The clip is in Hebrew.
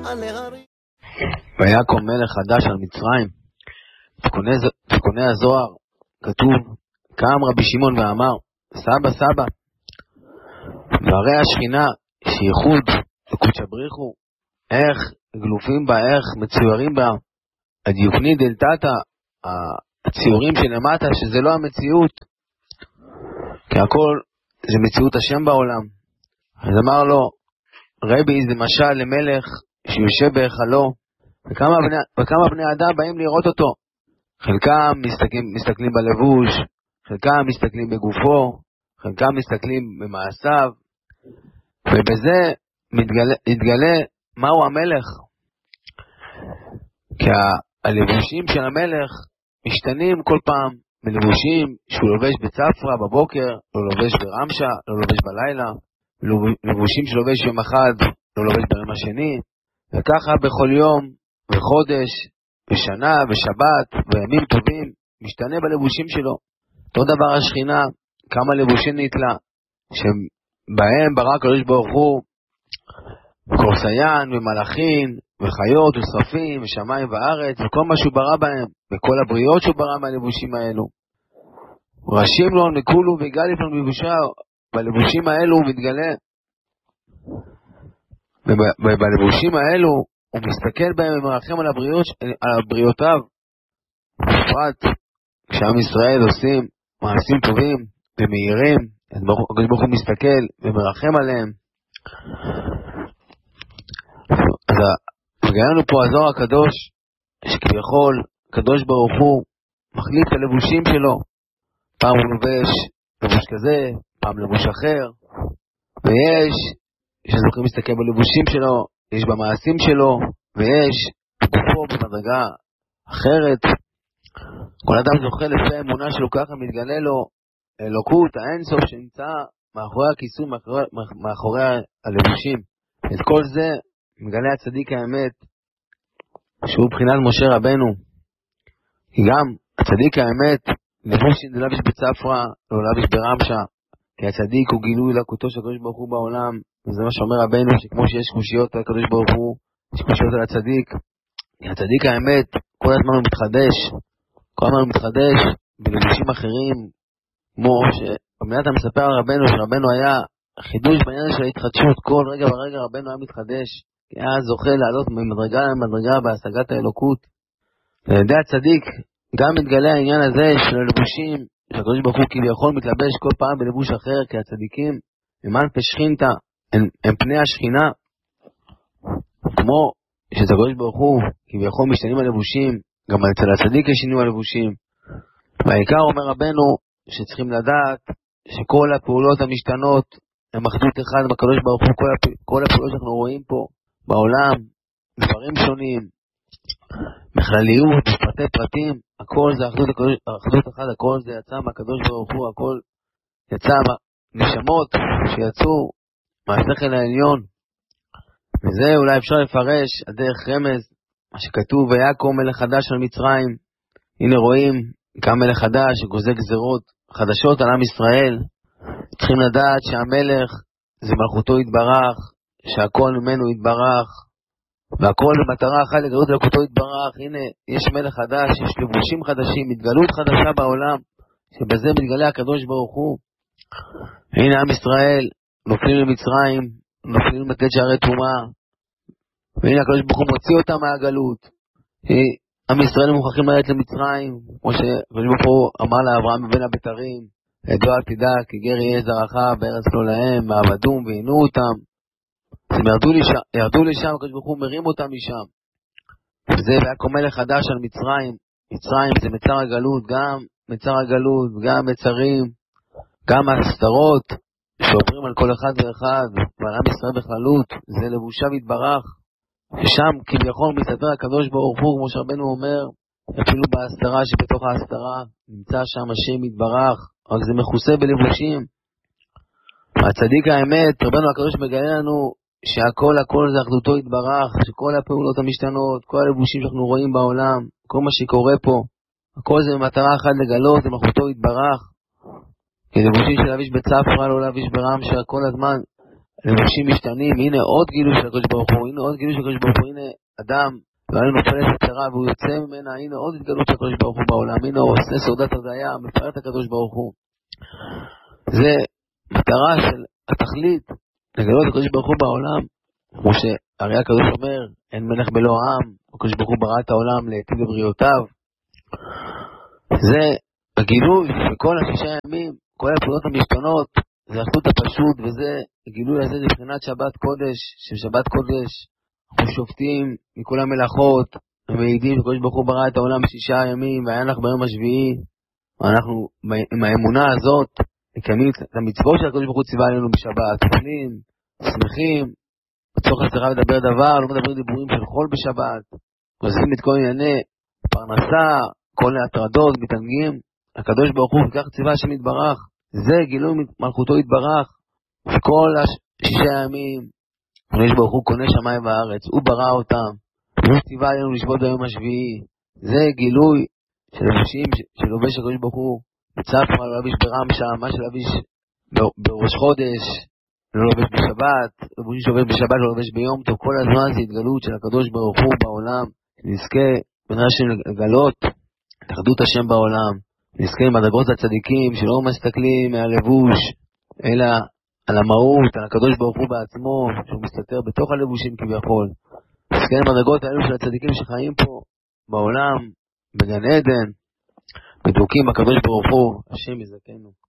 ויקום מלך חדש על מצרים. תיקוני הזוהר כתוב, קם רבי שמעון ואמר, סבא סבא, והרי השכינה שייחוד לקודשא בריחו, איך גלופים בה, איך מצוירים בה, הדיוקני דלתתא, הציורים שלמטה, שזה לא המציאות, כי הכל זה מציאות השם בעולם. אז אמר לו, רבי זה משל למלך שיושב בהיכלו, וכמה בני אדם באים לראות אותו. חלקם מסתכלים בלבוש, חלקם מסתכלים בגופו, חלקם מסתכלים במעשיו, ובזה מתגלה מהו המלך. כי הלבושים של המלך משתנים כל פעם, מלבושים שהוא לובש בצפרה בבוקר, לא לובש ברמשה, לא לובש בלילה, לבושים שלובש יום אחד, לא לובש ביום השני, וככה בכל יום וחודש ושנה ושבת וימים טובים משתנה בלבושים שלו. אותו דבר השכינה, כמה לבושים נתלה, שבהם ברא הקדוש ברוך הוא קורסיין ומלאכים וחיות ושרפים ושמיים וארץ וכל מה שהוא ברא בהם, וכל הבריות שהוא ברא מהלבושים האלו. ראשים לו נקולו ויגליף לו מבושה, בלבושים האלו הוא מתגלה, ובלבושים האלו הוא מסתכל בהם ומרחם על בריאותיו. בפרט כשעם ישראל עושים מעשים טובים ומהירים, הקדוש ברוך הוא מסתכל ומרחם עליהם. אז הגענו פה הזוהר הקדוש, שכביכול הקדוש ברוך הוא מחליף את הלבושים שלו, פעם הוא לובש לבוש כזה, פעם לבוש אחר, ויש שזוכים להסתכל בלבושים שלו, יש במעשים שלו, ויש בגופו במדרגה אחרת. כל אדם זוכה לפי האמונה שלו, ככה מתגלה לו אלוקות, האינסוף שנמצא מאחורי הכיסוי, מאחורי הלבושים. את כל זה מגלה הצדיק האמת, שהוא בחינת משה רבנו. גם הצדיק האמת, לבוש לא לביש בצפרה, לא לביש ברמשה, כי הצדיק הוא גילוי לקותו של הקדוש ברוך הוא בעולם. וזה מה שאומר רבנו, שכמו שיש קושיות על הקדוש ברוך הוא, יש קושיות על הצדיק. הצדיק האמת, כל הזמן הוא מתחדש, כל הזמן הוא מתחדש בלבושים אחרים, כמו שבמדינת המספר על רבנו, שרבנו היה חידוש בעניין של ההתחדשות, כל רגע ורגע רבנו היה מתחדש, כי היה זוכה לעלות ממדרגה למדרגה בהשגת האלוקות. וידי הצדיק גם מתגלה העניין הזה של הלבושים, שהקדוש ברוך הוא כביכול מתלבש כל פעם בלבוש אחר, כי הצדיקים למען פשכינתא, הם פני השכינה, כמו שהקדוש ברוך הוא כביכול משתנים הלבושים, גם אצל הצדיק יש שינוי הלבושים. והעיקר אומר רבנו שצריכים לדעת שכל הפעולות המשתנות הם אחדות אחד בקדוש ברוך הוא. כל הפעולות שאנחנו רואים פה בעולם, דברים שונים, בכלליות, בפרטי פרטים, הכל זה אחדות אחד, הכל זה יצא מהקדוש ברוך הוא, הכל יצא נשמות שיצאו מהשכל העליון. וזה אולי אפשר לפרש הדרך רמז, מה שכתוב, ויקום מלך חדש על מצרים. הנה רואים גם מלך חדש שגוזר גזרות חדשות על עם ישראל. צריכים לדעת שהמלך זה מלכותו יתברך, שהכל ממנו יתברך, והכל במטרה אחת לגלות לקותו יתברך. הנה יש מלך חדש, יש לבושים חדשים, התגלות חדשה בעולם, שבזה מתגלה הקדוש ברוך הוא. הנה עם ישראל נופלים למצרים, נופלים לתת שערי טומאה, והנה הקדוש ברוך הוא מוציא אותם מהגלות. עם ישראל מוכרחים ללכת למצרים, כמו שהקדוש ברוך הוא אמר לאברהם בבין הבתרים, ידוע אל תדע כי גר יהיה זרעך בארץ לא להם, מעבדום ועינו אותם. אז הם ירדו לשם, הקדוש ברוך הוא מרים אותם משם. וזה ויקום מלך חדש על מצרים. מצרים זה מצר הגלות, גם מצר הגלות, גם מצרים, גם הסתרות שעוברים על כל אחד ואחד, ועל עם ישראל בכללות, זה לבושיו יתברך. ששם כביכול מסתתר הקדוש ברוך הוא, כמו שרבנו אומר, אפילו בהסתרה שבתוך ההסתרה נמצא שם השם יתברך, רק זה מכוסה בלבושים. הצדיק האמת, רבנו הקדוש מגלה לנו שהכל זה אחדותו יתברך, שכל הפעולות המשתנות, כל הלבושים שאנחנו רואים בעולם, כל מה שקורה פה, הכל זה במטרה אחת לגלות, זה מלכותו יתברך. כי לבושים של להביש בצפרה, לא להביש ברמשה, כל הזמן לבושים משתנים, הנה עוד גילוי של הקדוש ברוך הוא, הנה עוד גילוי של הקדוש ברוך הוא, הנה אדם, לא היה נופל את הצרה והוא יוצא ממנה, הנה עוד התגלות של הקדוש ברוך הוא בעולם, הנה הוא עושה סעודת הודיה, מפאר את הקדוש ברוך הוא. זה מטרה של התכלית, לגלות את הקדוש ברוך הוא בעולם, כמו שהרי הקדוש אומר, אין מלך בלא עם, הקדוש ברוך הוא ברא את העולם להיטיב לבריאותיו. זה הגילוי שכל השישה ימים, כל הפעולות המשתנות, זה האחדות הפשוט, וזה הגילוי הזה מבחינת שבת קודש, שבשבת קודש אנחנו שופטים מכל המלאכות, ומעידים שקדוש ברוך הוא ברא את העולם בשישה ימים, והיה לך ביום השביעי, ואנחנו עם האמונה הזאת, מקיימים את המצוות של הקדוש ברוך הוא ציווה עלינו בשבת, אוכלים, שמחים, בצורך הצליחה לדבר דבר, לא מדברים דיבורים של חול בשבת, עושים את כל ענייני פרנסה, כל ההטרדות, מתענגים, הקדוש ברוך הוא, וכך ציווה השם יתברך, זה גילוי מלכותו יתברך, וכל השישה ימים, הקדוש ברוך הוא קונה שמיים וארץ, הוא ברא אותם, הוא ציווה עלינו לשבות ביום השביעי, זה גילוי של לבושים שלובש הקדוש ברוך הוא, צפרא לא לביש ברמשה, מה שלביש בראש חודש, לא לובש בשבת, לבושים שלובש בשבת לא לובש ביום טוב, כל הזמן זה התגלות של הקדוש ברוך הוא בעולם, נזכה בנרשם לגלות את אחדות השם בעולם, נזכה עם הדרגות הצדיקים שלא מסתכלים מהלבוש, אלא על המהות, על הקדוש ברוך הוא בעצמו, שהוא מסתתר בתוך הלבושים כביכול. נזכה עם הדרגות האלו של הצדיקים שחיים פה בעולם, בגן עדן, בדבוקים בקדוש ברוך הוא, השם יזכנו.